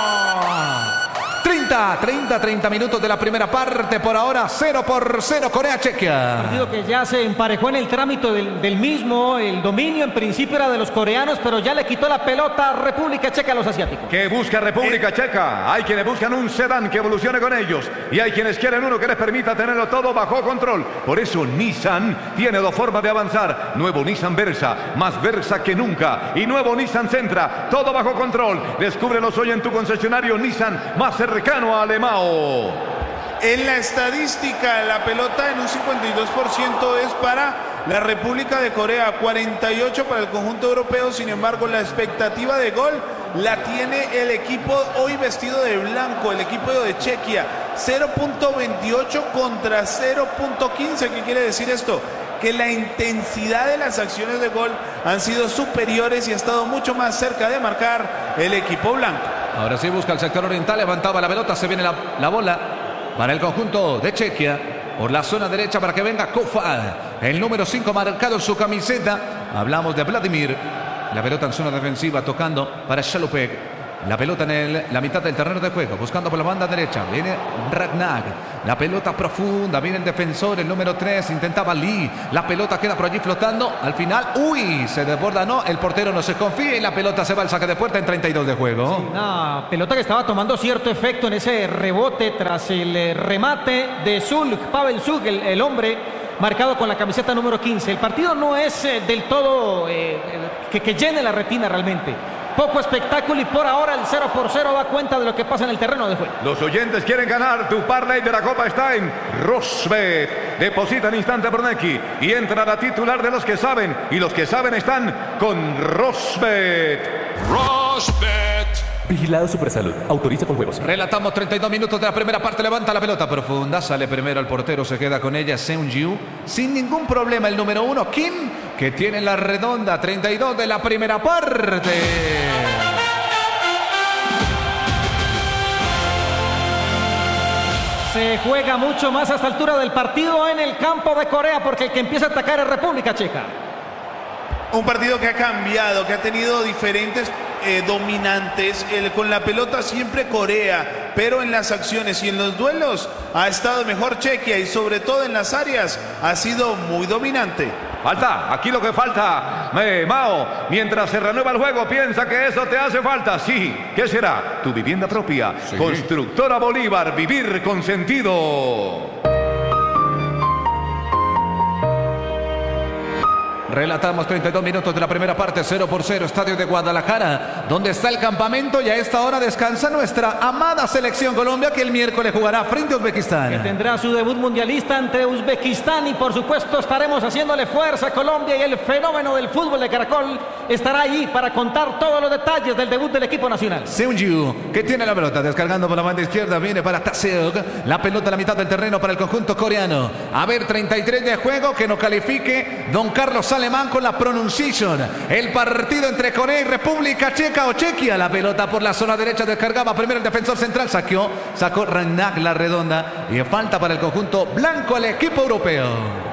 treinta, treinta, treinta minutos de la primera parte, por ahora cero por cero Corea-Chequia. Partido que ya se emparejó en el trámite del, del mismo, el dominio en principio era de los coreanos, pero ya le quitó la pelota a República Checa a los asiáticos. ¿Qué busca República eh. Checa? Hay quienes buscan un sedán que evolucione con ellos y hay quienes quieren uno que les permita tenerlo todo bajo control. Por eso Nissan tiene dos formas de avanzar. Nuevo Nissan Versa, más Versa que nunca, y nuevo Nissan Sentra, todo bajo control. Descúbrelos hoy en tu concesionario Nissan más cercano a Alemao. En la estadística, la pelota en un cincuenta y dos por ciento es para la República de Corea, cuarenta y ocho por ciento para el conjunto europeo. Sin embargo, la expectativa de gol la tiene el equipo hoy vestido de blanco, el equipo de Chequia, cero punto veintiocho contra cero punto quince. ¿Qué quiere decir esto? Que la intensidad de las acciones de gol han sido superiores y ha estado mucho más cerca de marcar el equipo blanco. Ahora sí busca el sector oriental, levantaba la pelota, se viene la, la bola para el conjunto de Chequia. Por la zona derecha para que venga Kofal, el número cinco marcado en su camiseta. Hablamos de Vladimir. La pelota en zona defensiva tocando para Chalupek. La pelota en el, la mitad del terreno de juego, buscando por la banda derecha. Viene Ragnar. La pelota profunda. Viene el defensor, el número tres. Intentaba Lee. La pelota queda por allí flotando. Al final, uy, se desborda. No, el portero no se confía y la pelota se va al saque de puerta en treinta y dos de juego. Sí, una pelota que estaba tomando cierto efecto en ese rebote tras el eh, remate de Zulk, Pavel Zulk, el, el hombre marcado con la camiseta número quince. El partido no es eh, del todo eh, que, que llene la retina realmente. Poco espectáculo y por ahora el cero por cero da cuenta de lo que pasa en el terreno de juego. Los oyentes quieren ganar. Tu parlay de la Copa está en Rosbet. Deposita en instante Bernecki y entra la titular de los que saben. Y los que saben están con Rosbet. Rosbet. Vigilado Supersalud. Autoriza con juegos. Relatamos treinta y dos minutos de la primera parte. Levanta la pelota profunda. Sale primero el portero. Se queda con ella Seung-Ju. Sin ningún problema el número uno. Kim, que tiene la redonda. treinta y dos de la primera parte. Se juega mucho más a esta altura del partido en el campo de Corea porque el que empieza a atacar es República Checa. Un partido que ha cambiado, que ha tenido diferentes eh, dominantes. El, con la pelota siempre Corea, pero en las acciones y en los duelos ha estado mejor Chequia y sobre todo en las áreas ha sido muy dominante. Falta, aquí lo que falta, eh, Mao, mientras se renueva el juego, piensa que eso te hace falta. Sí, ¿qué será? Tu vivienda propia. Sí. Constructora Bolívar, vivir con sentido. Relatamos treinta y dos minutos de la primera parte, cero por cero, Estadio de Guadalajara, donde está el campamento y a esta hora descansa nuestra amada selección Colombia, que el miércoles jugará frente a Uzbekistán. Que tendrá su debut mundialista ante Uzbekistán y por supuesto estaremos haciéndole fuerza a Colombia y el fenómeno del fútbol de Caracol estará allí para contar todos los detalles del debut del equipo nacional. Seung-Ju, que tiene la pelota, descargando por la banda izquierda, viene para Taseok, la pelota a la mitad del terreno para el conjunto coreano. A ver, treinta y tres de juego, que no califique Don Carlos Alemán con la pronunciación. El partido entre Corea y República Checa o Chequia. La pelota por la zona derecha descargaba primero el defensor central. Saqueó, sacó Ragnar la redonda. Y falta para el conjunto blanco al equipo europeo.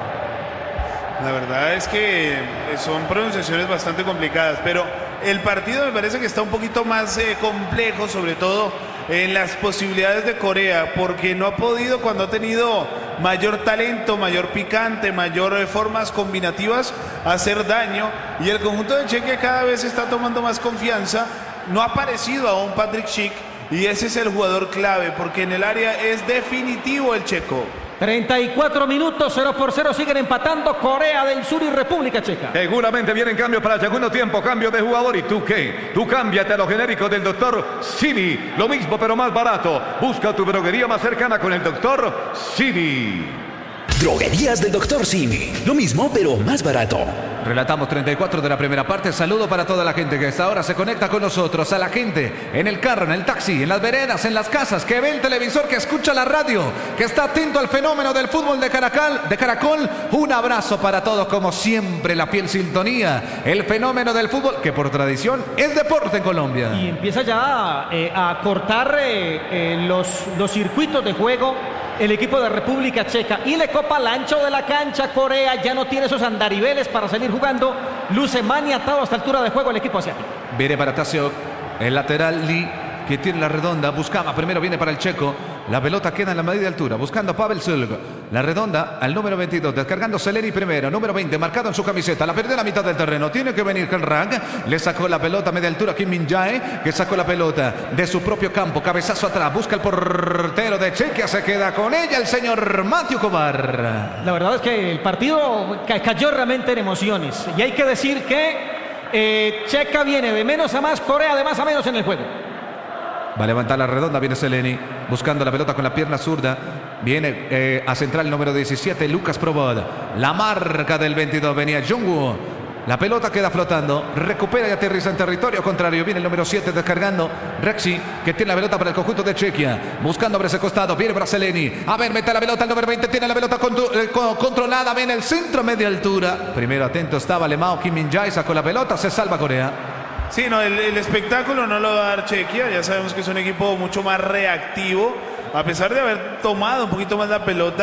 La verdad es que son pronunciaciones bastante complicadas, pero el partido me parece que está un poquito más eh, complejo, sobre todo en las posibilidades de Corea, porque no ha podido, cuando ha tenido mayor talento, mayor picante, mayor eh, formas combinativas, hacer daño, y el conjunto de Chequia cada vez está tomando más confianza. No ha aparecido aún Patrick Schick, y ese es el jugador clave, porque en el área es definitivo el checo. treinta y cuatro minutos, cero por cero, siguen empatando Corea del Sur y República Checa. Seguramente vienen cambios para el segundo tiempo, cambio de jugador. ¿Y tú qué? Tú cámbiate a lo genérico del doctor Simi. Lo mismo pero más barato. Busca tu droguería más cercana con el doctor Simi. Droguerías del doctor Simi. Lo mismo pero más barato. Relatamos treinta y cuatro de la primera parte. Saludo para toda la gente que a esta hora se conecta con nosotros. A la gente en el carro, en el taxi, en las veredas, en las casas, que ve el televisor, que escucha la radio, que está atento al fenómeno del fútbol de Caracol. De Caracol. Un abrazo para todos, como siempre, la fiel sintonía. El fenómeno del fútbol, que por tradición es deporte en Colombia. Y empieza ya eh, a cortar eh, eh, los, los circuitos de juego el equipo de República Checa y le copa al ancho de la cancha. Corea ya no tiene esos andariveles para seguir jugando. Luce maniatado a esta altura de juego el equipo asiático. Viene para Taseok, el lateral Lee, que tiene la redonda, buscaba, primero viene para el checo, la pelota queda en la medida de altura, buscando a Pavel Zulk, la redonda al número veintidós, descargando Seleri primero, número veinte, marcado en su camiseta, la perdió en la mitad del terreno, tiene que venir Rang, le sacó la pelota a media altura Kim Min-jae, que sacó la pelota de su propio campo, cabezazo atrás, busca el portero de Chequia, se queda con ella el señor Matthew Kovar. La verdad es que el partido ca cayó realmente en emociones, y hay que decir que eh, Checa viene de menos a más, Corea de más a menos en el juego. Va a levantar la redonda, viene Seleni, buscando la pelota con la pierna zurda. Viene eh, a central el número diecisiete, Lucas Probod. La marca del veintidós, venía Jungwoo. La pelota queda flotando, recupera y aterriza en territorio contrario. Viene el número siete descargando Rexy, que tiene la pelota para el conjunto de Chequia. Buscando por ese costado, viene para Seleni. A ver, mete la pelota, el número veinte tiene la pelota eh, controlada. Viene el centro, media altura. Primero atento estaba Lemao, Kim Min-jae sacó la pelota, se salva Corea. Sí, no, el, el espectáculo no lo va a dar Chequia, ya sabemos que es un equipo mucho más reactivo, a pesar de haber tomado un poquito más la pelota.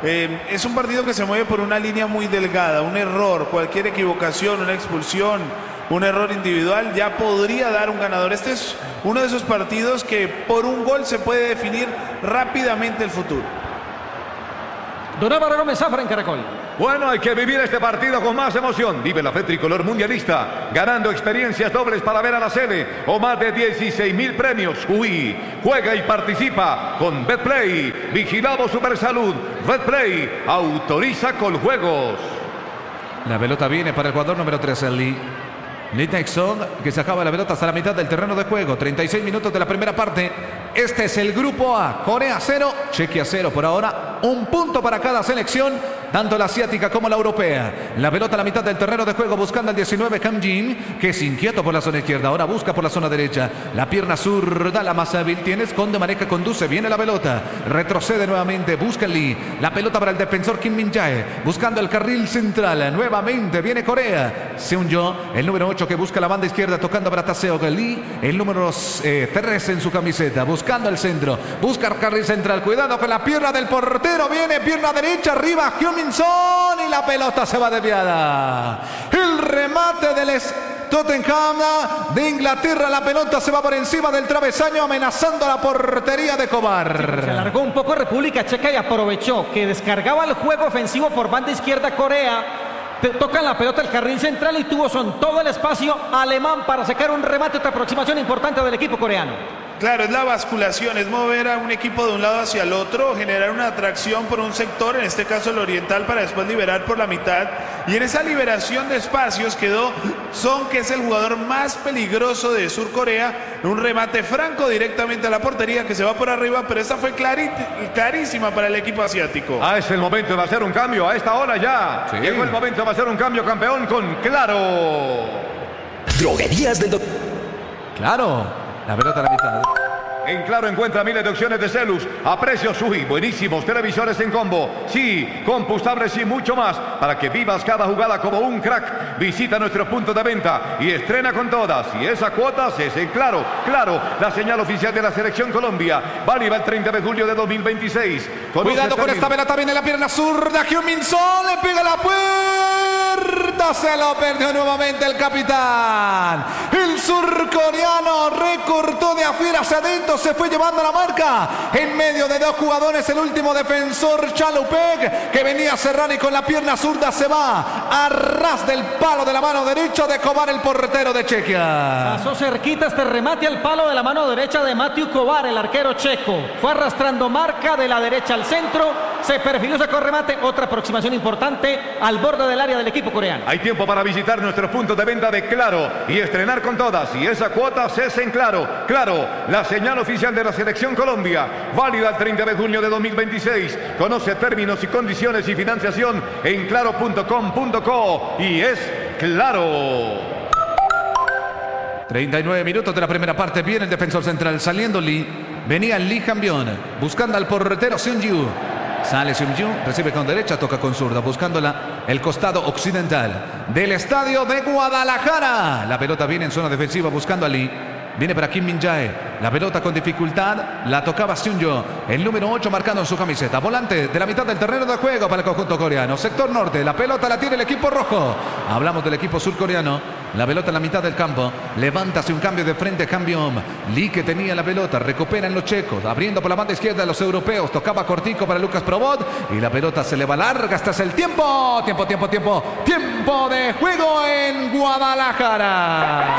Eh, es un partido que se mueve por una línea muy delgada. Un error, cualquier equivocación, una expulsión, un error individual ya podría dar un ganador. Este es uno de esos partidos que por un gol se puede definir rápidamente el futuro. Don Álvaro Gómez Zafra en Caracol. Bueno, hay que vivir este partido con más emoción. Vive la fe tricolor mundialista, ganando experiencias dobles para ver a la sede o más de dieciséis mil premios. Uy, juega y participa con Betplay. Vigilamos Supersalud. Betplay autoriza con juegos. La pelota viene para el jugador número trece, Lee. Lee Tae-sung, que sacaba la pelota hasta la mitad del terreno de juego. treinta y seis minutos de la primera parte. Este es el grupo A. Corea cero, Chequia cero por ahora. Un punto para cada selección, tanto la asiática como la europea. La pelota a la mitad del terreno de juego buscando al diecinueve, Kam Jin, que es inquieto por la zona izquierda. Ahora busca por la zona derecha. La pierna zurda, la más hábil tiene. Esconde, maneja, conduce. Viene la pelota. Retrocede nuevamente. Busca Lee. La pelota para el defensor Kim Min-jae. Buscando el carril central. Nuevamente viene Corea. Seung-jo, el número ocho que busca la banda izquierda. Tocando para Taseo Lee. El número eh, tres en su camiseta. Buscando el centro. Busca el carril central. Cuidado con la pierna del portero. Viene pierna derecha. Arriba Heung-min Son. Y la pelota se va desviada. El remate del es Tottenham de Inglaterra. La pelota se va por encima del travesaño, amenazando la portería de Kovar. Se alargó un poco República Checa y aprovechó que descargaba el juego ofensivo por banda izquierda Corea. Tocan la pelota al carril central y tuvo son todo el espacio alemán para sacar un remate. Otra aproximación importante del equipo coreano. Claro, es la basculación, es mover a un equipo de un lado hacia el otro, generar una atracción por un sector, en este caso el oriental, para después liberar por la mitad. Y en esa liberación de espacios quedó Son, que es el jugador más peligroso de Sur Corea. Un remate franco directamente a la portería que se va por arriba, pero esta fue clarísima para el equipo asiático. Ah, es el momento de hacer un cambio, a esta hora ya. Sí. Llegó el momento de hacer un cambio, campeón, con Claro. Droguerías del doctor. Claro. La pelota a la mitad. En Claro encuentra miles de opciones de celus a precios uy, buenísimos, televisores en combo, sí, compostables y mucho más, para que vivas cada jugada como un crack. Visita nuestros puntos de venta y estrena con todas. Y esa cuota es en Claro. Claro, la señal oficial de la Selección Colombia. Válida el treinta de julio de dos mil veintiséis. Conoce Cuidado con esta pelota, viene la pierna zurda. Heung-min Son le pega la puerta. Se lo perdió nuevamente el capitán. El surcoreano recortó de afuera hacia adentro. Se fue llevando la marca en medio de dos jugadores. El último defensor, Chalupek, que venía a cerrar y con la pierna zurda se va a ras del palo de la mano derecha de Kovar, el portero de Chequia. Pasó cerquita este remate al palo de la mano derecha de Matthew Kovar, el arquero checo. Fue arrastrando marca de la derecha al centro. Se perfiló, sacó remate. Otra aproximación importante al borde del área del equipo coreano. Hay tiempo para visitar nuestros puntos de venta de Claro y estrenar con todas. Y esa cuota es en Claro. Claro, la señal oficial de la Selección Colombia. Válida el treinta de junio de dos mil veintiséis. Conoce términos y condiciones y financiación en claro punto com punto co. Y es Claro. treinta y nueve minutos de la primera parte. Viene el defensor central saliendo Lee. Venía Lee Cambión buscando al portero Seung-ju. Sale Seung-ju, recibe con derecha, toca con zurda, buscándola el costado occidental del estadio de Guadalajara. La pelota viene en zona defensiva buscando a Lee. Viene para Kim Min-jae. La pelota con dificultad. La tocaba Seung-jo. El número ocho marcando en su camiseta. Volante de la mitad del terreno de juego para el conjunto coreano. Sector norte. La pelota la tiene el equipo rojo. Hablamos del equipo surcoreano. La pelota en la mitad del campo. Levanta hacia un cambio de frente. Cambio. Lee, que tenía la pelota. Recuperan los checos. Abriendo por la banda izquierda de los europeos. Tocaba cortico para Lucas Probot. Y la pelota se le va larga. Hasta el tiempo. Tiempo, tiempo, tiempo. Tiempo de juego en Guadalajara.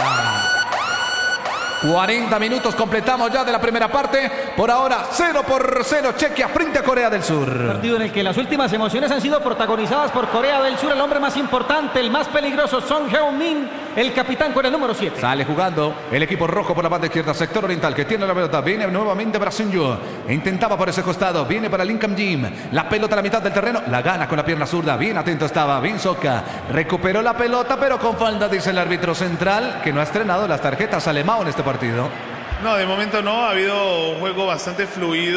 cuarenta minutos completamos ya de la primera parte. Por ahora cero por cero Chequia frente a Corea del Sur. Partido en el que las últimas emociones han sido protagonizadas por Corea del Sur. El hombre más importante, el más peligroso, Son Heung-min, el capitán con el número siete. Sale jugando el equipo rojo por la banda izquierda, sector oriental, que tiene la pelota. Viene nuevamente para Seung-ju. Intentaba por ese costado. Viene para Lee Kam-jin. La pelota a la mitad del terreno. La gana con la pierna zurda. Bien atento estaba Bin Soka. Recuperó la pelota, pero con falta, dice el árbitro central, que no ha estrenado las tarjetas a Lemao en este partido. No, de momento no, ha habido un juego bastante fluido.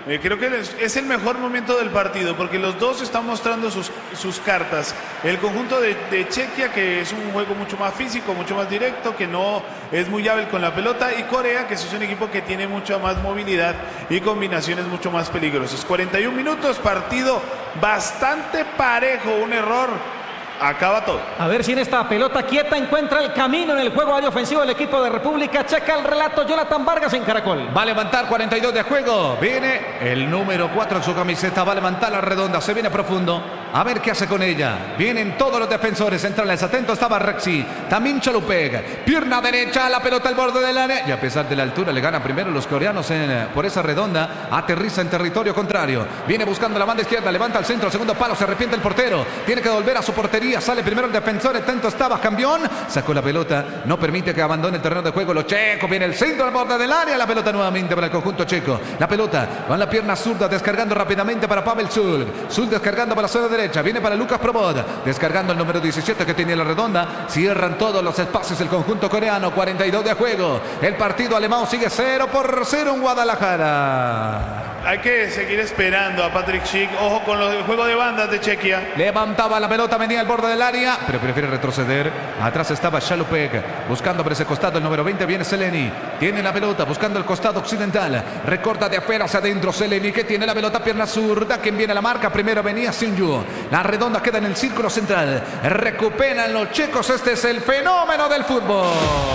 Eh, creo que es el mejor momento del partido porque los dos están mostrando sus, sus cartas. El conjunto de, de Chequia, que es un juego mucho más físico, mucho más directo, que no es muy hábil con la pelota, y Corea, que es un equipo que tiene mucha más movilidad y combinaciones mucho más peligrosas. cuarenta y un minutos, partido bastante parejo, un error acaba todo. A ver si en esta pelota quieta encuentra el camino en el juego aéreo ofensivo del equipo de República Checa. El relato Jonathan Vargas en Caracol. Va a levantar cuarenta y dos de juego. Viene el número cuatro en su camiseta. Va a levantar la redonda. Se viene profundo. A ver qué hace con ella. Vienen todos los defensores centrales. Atento estaba Rexy. También Chalupeg. Pierna derecha. La pelota al borde del área. Y a pesar de la altura le ganan primero los coreanos en, por esa redonda. Aterriza en territorio contrario. Viene buscando la banda izquierda. Levanta al centro. Segundo palo. Se arrepiente el portero. Tiene que volver a su portería. Sale primero el defensor. Atento estaba campeón. Sacó la pelota. No permite que abandone el terreno de juego. Los checos. Viene el centro al borde del área. La pelota nuevamente para el conjunto checo. La pelota con la pierna zurda. Descargando rápidamente para Pavel Zul. Zul descargando para la zona derecha. Viene para Lucas Probod. Descargando el número diecisiete que tiene la redonda. Cierran todos los espacios el conjunto coreano. cuarenta y dos de juego. El partido alemán sigue cero por cero en Guadalajara. Hay que seguir esperando a Patrick Schick. Ojo con los, el juego de bandas de Chequia. Levantaba la pelota, venía al borde del área, pero prefiere retroceder. Atrás estaba Chalupeg. Buscando por ese costado el número veinte. Viene Seleni. Tiene la pelota buscando el costado occidental. Recorta de afuera hacia adentro Seleni, que tiene la pelota pierna zurda. Quien viene a la marca. Primero venía Sinju. La redonda queda en el círculo central. Recuperan los checos. Este es el fenómeno del fútbol.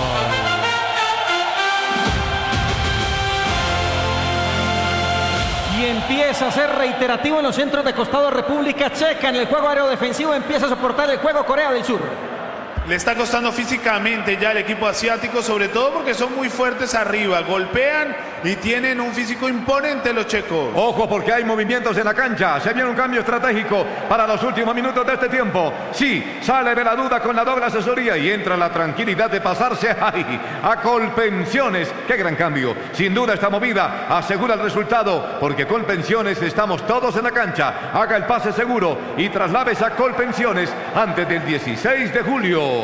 Y empieza a ser reiterativo en los centros de costado República Checa. En el juego aéreo defensivo empieza a soportar el juego Corea del Sur. Le está costando físicamente ya al equipo asiático, sobre todo porque son muy fuertes arriba, golpean y tienen un físico imponente los checos. Ojo porque hay movimientos en la cancha, se viene un cambio estratégico para los últimos minutos de este tiempo. Sí, sale de la duda con la doble asesoría y entra la tranquilidad de pasarse ahí a Colpensiones. Qué gran cambio, sin duda esta movida asegura el resultado porque Colpensiones estamos todos en la cancha. Haga el pase seguro y traslades a Colpensiones antes del dieciséis de julio.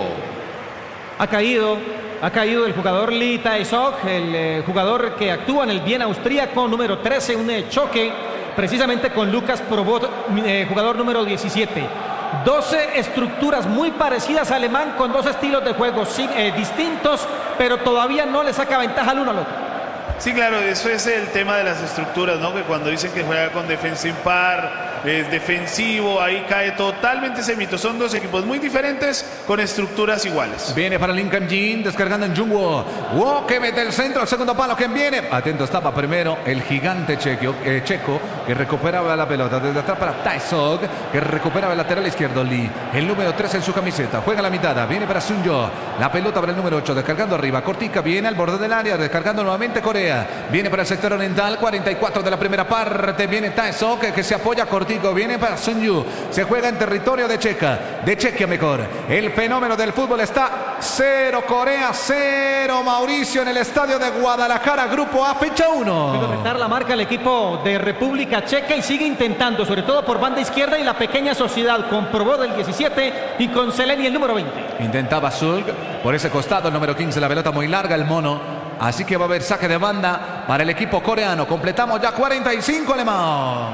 Ha caído, ha caído el jugador Lee Tae-sok, el eh, jugador que actúa en el Viena austríaco, número trece, un eh, choque precisamente con Lucas Probot, eh, jugador número diecisiete. doce estructuras muy parecidas a Alemán con dos estilos de juego sí, eh, distintos, pero todavía no le saca ventaja al uno al otro. Sí, claro, eso es el tema de las estructuras, ¿no? Que cuando dicen que juega con defensa impar, es defensivo, ahí cae totalmente ese mito. Son dos equipos muy diferentes con estructuras iguales. Viene para Lincoln Jin, descargando en Jungwoo. Wo que mete el centro, el segundo palo, ¿quién viene? Atento estaba primero el gigante checo, eh, checo que recuperaba la pelota. Desde atrás para Tae-sok, que recuperaba el lateral izquierdo. Lee, el número tres en su camiseta, juega la mitad, viene para Sunjo. La pelota para el número ocho, descargando arriba. Cortica viene al borde del área, descargando nuevamente Corea. Viene para el sector oriental, cuarenta y cuatro de la primera parte. Viene Tae-sok que se apoya cortico. Viene para Sunju. Se juega en territorio de Checa. De Chequia mejor. El fenómeno del fútbol está cero Corea, cero Mauricio en el estadio de Guadalajara. Grupo A, fecha uno. Quiere aumentar la marca el equipo de República Checa y sigue intentando, sobre todo por banda izquierda y la pequeña sociedad con Probot del diecisiete y con Seleni el número veinte. Intentaba Zulk por ese costado, el número quince. La pelota muy larga, el mono. Así que va a haber saque de banda para el equipo coreano. Completamos ya cuarenta y cinco alemán.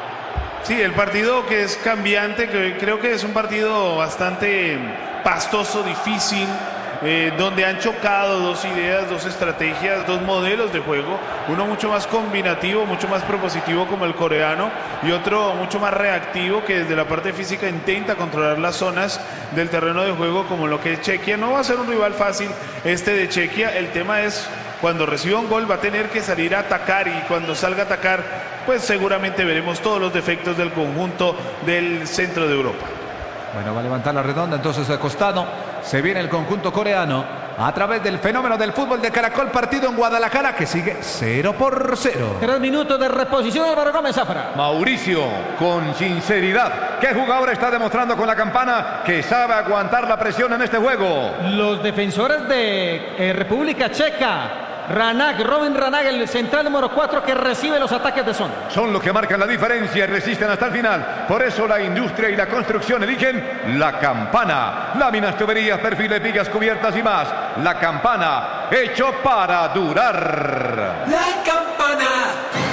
Sí, el partido que es cambiante, que creo que es un partido bastante pastoso, difícil, eh, donde han chocado dos ideas, dos estrategias, dos modelos de juego. Uno mucho más combinativo, mucho más propositivo como el coreano, y otro mucho más reactivo que desde la parte física intenta controlar las zonas del terreno de juego como lo que es Chequia. No va a ser un rival fácil este de Chequia. El tema es cuando reciba un gol va a tener que salir a atacar, y cuando salga a atacar pues seguramente veremos todos los defectos del conjunto del centro de Europa. Bueno, va a levantar la redonda entonces de costado. Se viene el conjunto coreano a través del fenómeno del fútbol de Caracol. Partido en Guadalajara que sigue cero por cero. Tres minutos de reposición. Álvaro Gómez Zafra. Mauricio, con sinceridad, ¿qué jugador está demostrando con la campana que sabe aguantar la presión en este juego? Los defensores de eh, República Checa. Ranak, Robin Ranak, el central número cuatro que recibe los ataques de zona. Son los que marcan la diferencia y resisten hasta el final. Por eso la industria y la construcción eligen la campana. Láminas, tuberías, perfiles, vigas, cubiertas y más. La campana, hecho para durar. La campana, servicio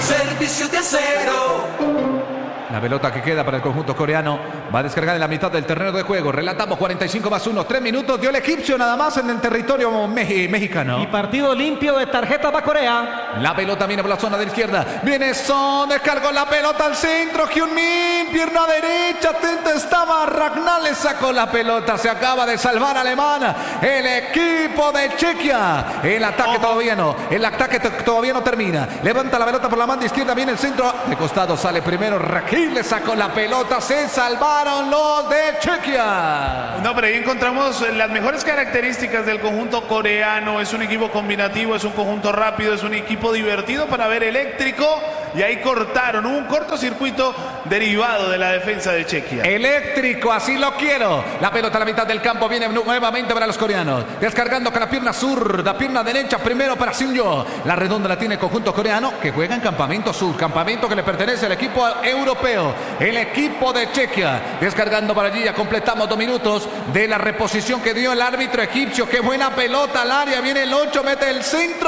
servicio de acero. La pelota que queda para el conjunto coreano va a descargar en la mitad del terreno de juego. Relatamos cuarenta y cinco más uno, tres minutos dio el egipcio nada más en el territorio me mexicano. Y partido limpio de tarjeta para Corea. La pelota viene por la zona de la izquierda. Viene Son, descargó la pelota al centro. Hyun-min, pierna derecha, atento estaba Ragnall, le sacó la pelota. Se acaba de salvar Alemania. El equipo de Chequia. El ataque todavía no. El ataque todavía no termina. Levanta la pelota por la banda izquierda. Viene el centro. De costado sale primero Raquel. Le sacó la pelota, se salvaron los de Chequia. No, pero ahí encontramos las mejores características del conjunto coreano. Es un equipo combinativo, es un conjunto rápido, es un equipo divertido para ver, eléctrico. Y ahí cortaron, hubo un cortocircuito derivado de la defensa de Chequia. Eléctrico, así lo quiero. La pelota a la mitad del campo viene nuevamente para los coreanos. Descargando con la pierna zurda, pierna derecha, primero para Sinjo. La redonda la tiene el conjunto coreano que juega en campamento sur, campamento que le pertenece al equipo europeo. El equipo de Chequia descargando para allí. Ya completamos dos minutos de la reposición que dio el árbitro egipcio. Qué buena pelota al área. Viene el ocho, mete el centro.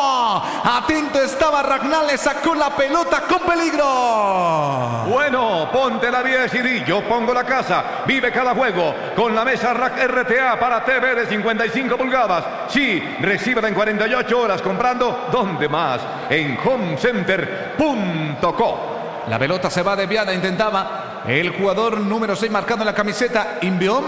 Atento estaba Ragnall, le sacó la pelota con peligro. Bueno, ponte la diez y yo pongo la casa. Vive cada juego con la mesa Rack R T A para T V de cincuenta y cinco pulgadas. Sí, recíbela en cuarenta y ocho horas comprando. ¿Dónde más? En home center punto co. La pelota se va desviada, intentaba el jugador número seis marcando en la camiseta, Inbiom.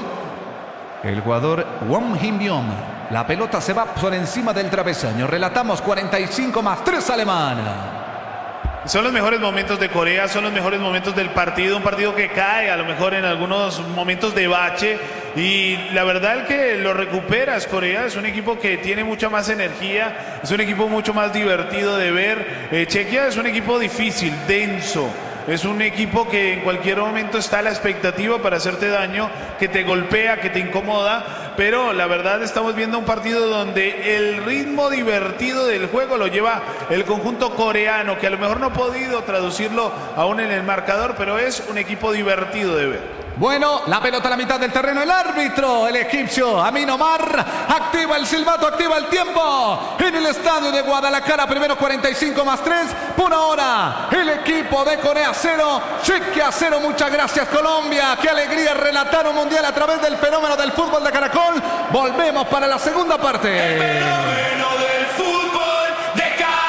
El jugador Won Inbiom. La pelota se va por encima del travesaño. Relatamos cuarenta y cinco más tres Alemania. Son los mejores momentos de Corea, son los mejores momentos del partido, un partido que cae a lo mejor en algunos momentos de bache y la verdad que lo recuperas. Corea es un equipo que tiene mucha más energía, es un equipo mucho más divertido de ver. eh, Chequia es un equipo difícil, denso. Es un equipo que en cualquier momento está a la expectativa para hacerte daño, que te golpea, que te incomoda, pero la verdad estamos viendo un partido donde el ritmo divertido del juego lo lleva el conjunto coreano, que a lo mejor no ha podido traducirlo aún en el marcador, pero es un equipo divertido de ver. Bueno, la pelota a la mitad del terreno, el árbitro, el egipcio Amin Omar, activa el silbato, activa el tiempo en el estadio de Guadalajara, primero cuarenta y cinco más tres, por ahora el equipo de Corea cero, Chequia cero, muchas gracias Colombia, qué alegría relatar un mundial a través del fenómeno del fútbol de Caracol, volvemos para la segunda parte. El fenómeno del fútbol de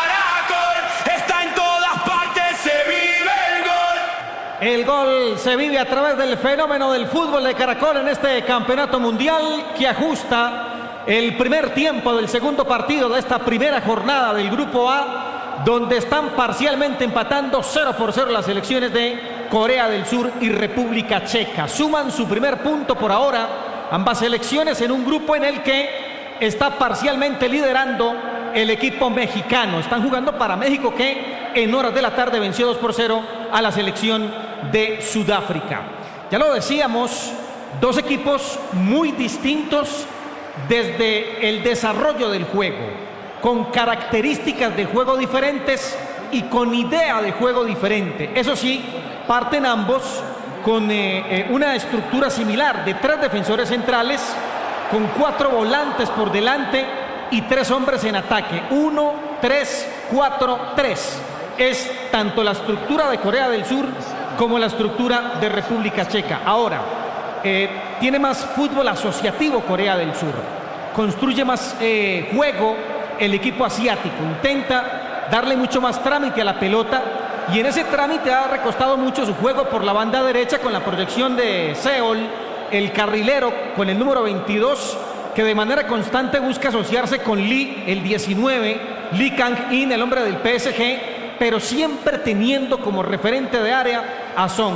Caracol está en todas partes, se vive el gol. El gol se vive a través del fenómeno del fútbol de Caracol en este campeonato mundial que ajusta el primer tiempo del segundo partido de esta primera jornada del Grupo A, donde están parcialmente empatando cero por cero las selecciones de Corea del Sur y República Checa. Suman su primer punto por ahora ambas selecciones en un grupo en el que está parcialmente liderando el equipo mexicano. Están jugando para México, que en horas de la tarde venció dos por cero a la selección de Sudáfrica. Ya lo decíamos, dos equipos muy distintos desde el desarrollo del juego, con características de juego diferentes y con idea de juego diferente. Eso sí, parten ambos con eh, eh, una estructura similar de tres defensores centrales, con cuatro volantes por delante y tres hombres en ataque. Uno, tres, cuatro, tres. Es tanto la estructura de Corea del Sur como la estructura de República Checa. Ahora, eh, tiene más fútbol asociativo Corea del Sur. Construye más eh, juego el equipo asiático. Intenta darle mucho más trámite a la pelota. Y en ese trámite ha recostado mucho su juego por la banda derecha con la proyección de Seol, el carrilero con el número veintidós, que de manera constante busca asociarse con Lee, el diecinueve, Lee Kang-in, el hombre del P S G, pero siempre teniendo como referente de área a Son,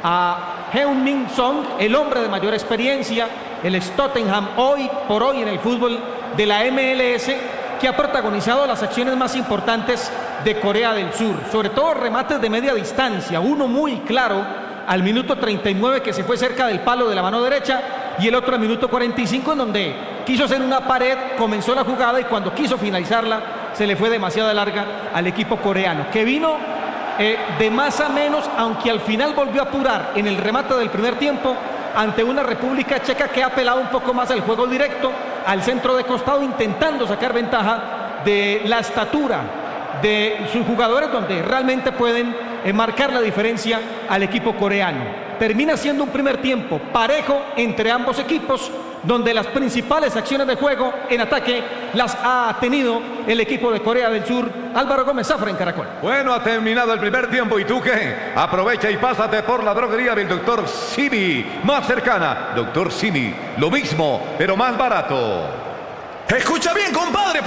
a Heung-min Son, el hombre de mayor experiencia, el ex Tottenham, hoy por hoy en el fútbol de la M L S, que ha protagonizado las acciones más importantes de Corea del Sur, sobre todo remates de media distancia, uno muy claro al minuto treinta y nueve que se fue cerca del palo de la mano derecha, y el otro al minuto cuarenta y cinco en donde quiso hacer una pared, comenzó la jugada y cuando quiso finalizarla se le fue demasiado larga al equipo coreano, que vino eh, de más a menos, aunque al final volvió a apurar en el remate del primer tiempo ante una República Checa que ha apelado un poco más al juego directo, al centro de costado, intentando sacar ventaja de la estatura de sus jugadores donde realmente pueden eh, marcar la diferencia al equipo coreano. Termina siendo un primer tiempo parejo entre ambos equipos, donde las principales acciones de juego en ataque las ha tenido el equipo de Corea del Sur. Álvaro Gómez Zafra en Caracol. Bueno, ha terminado el primer tiempo. ¿Y tú qué? Aprovecha y pásate por la droguería del doctor Simi, más cercana. doctor Simi, lo mismo, pero más barato. Escucha bien, compadre.